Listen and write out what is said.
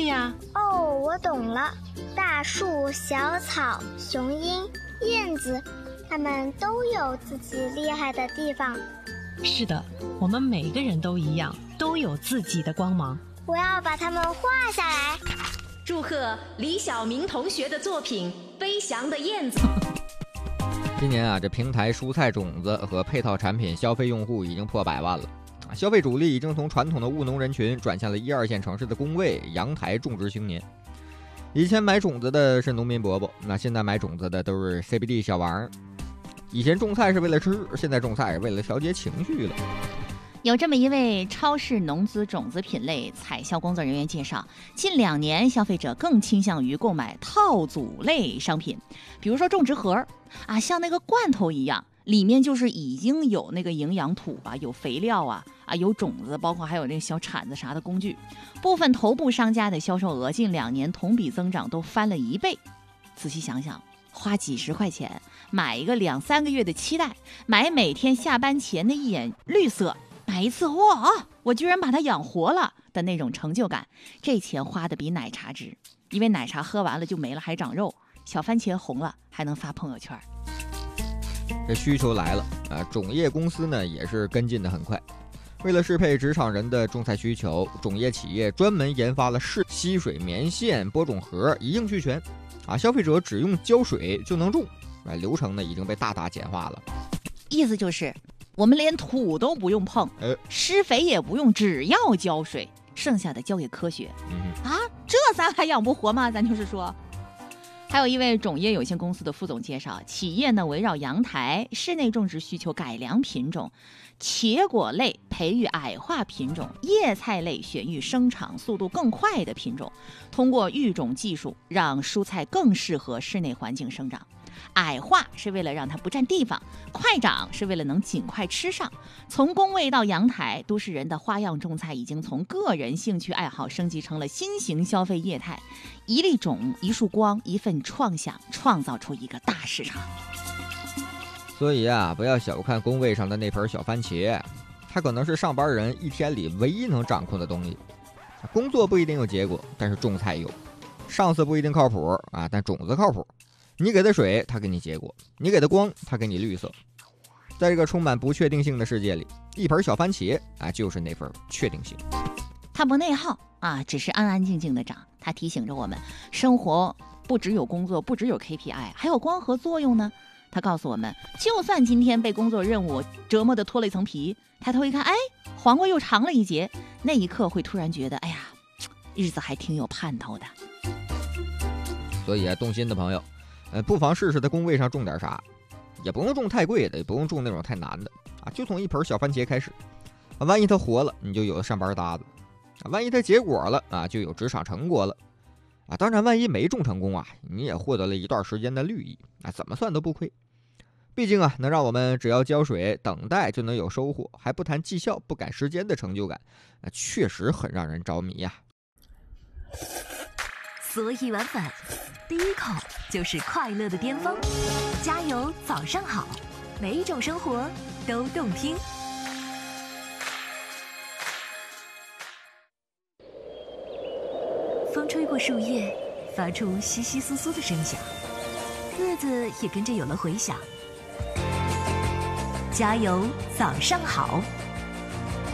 对呀。 哦，我懂了，大树、小草、雄鹰、燕子，它们都有自己厉害的地方。 是的，我们每个人都一样，都有自己的光芒。 我要把它们画下来。 祝贺李晓明同学的作品《飞翔的燕子》。 今年啊，这平台蔬菜种子和配套产品消费用户已经破100万了。消费主力已经从传统的务农人群转向了1、2线城市的工位、阳台种植青年。以前买种子的是农民伯伯，那现在买种子的都是 CBD 小王。以前种菜是为了吃，现在种菜是为了调节情绪了。 有这么一位超市农资种子品类采销工作人员介绍，近2年消费者更倾向于购买套组类商品，比如说种植盒啊，像那个罐头一样，里面就是已经有那个营养土啊，有肥料啊，有种子，包括还有那个小铲子啥的工具。部分头部商家的销售额近2年同比增长都翻了1倍。仔细想想，花几十块钱买一个2、3个月的期待，买每天下班前的一眼绿色，买一次哇，我居然把它养活了的那种成就感，这钱花的比奶茶值，因为奶茶喝完了就没了还长肉，小番茄红了还能发朋友圈。 这需求来了啊，种业公司呢也是跟进的很快。为了适配职场人的种菜需求，种业企业专门研发了吸水棉线、播种盒，一应俱全啊，消费者只用浇水就能种，流程呢已经被大大简化了。 意思就是我们连土都不用碰，施肥也不用，只要浇水，剩下的交给科学。这咱还养不活吗？咱就是说。还有一位种业有限公司的副总介绍，企业呢围绕阳台、室内种植需求改良品种，茄果类培育矮化品种，叶菜类选育生长速度更快的品种，通过育种技术让蔬菜更适合室内环境生长。矮化是为了让它不占地方，快长是为了能尽快吃上。从工位到阳台，都市人的花样种菜已经从个人兴趣爱好升级成了新型消费业态。一粒种，一束光，一份创想，创造出一个大市场。 所以啊，不要小看工位上的那盆小番茄，它可能是上班人一天里唯一能掌控的东西。工作不一定有结果，但是种菜有。上司不一定靠谱啊，但种子靠谱。你给它水，它给你结果；你给它光，它给你绿色。在这个充满不确定性的世界里，一盆小番茄啊，就是那份确定性。 它不内耗啊，只是安安静静的长。它提醒着我们，生活不只有工作，不只有 KPI， 还有光合作用呢。它告诉我们，就算今天被工作任务折磨得脱了一层皮，抬头一看，黄瓜又长了一截，那一刻会突然觉得，日子还挺有盼头的。 所以动心的朋友，不妨试试在工位上种点啥，也不用种太贵的，也不用种那种太难的啊，就从一盆小番茄开始啊，万一它活了，你就有了上班搭子啊；万一它结果了啊，就有职场成果了啊。当然，万一没种成功啊，你也获得了一段时间的绿意啊，怎么算都不亏。毕竟啊，能让我们只要浇水、等待就能有收获，还不谈绩效、不赶时间的成就感，确实很让人着迷呀。 嗦一碗粉，第一口就是快乐的巅峰。加油，早上好，每一种生活都动听。风吹过树叶，发出窸窸窣窣的声响，日子也跟着有了回响。加油，早上好。